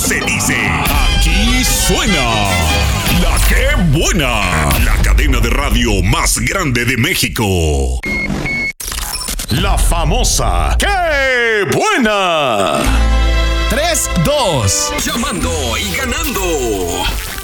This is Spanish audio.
se dice. Aquí suena La Qué Buena, la cadena de radio más grande de México. La famosa ¡Qué Buena! 3-2. Llamando y ganando.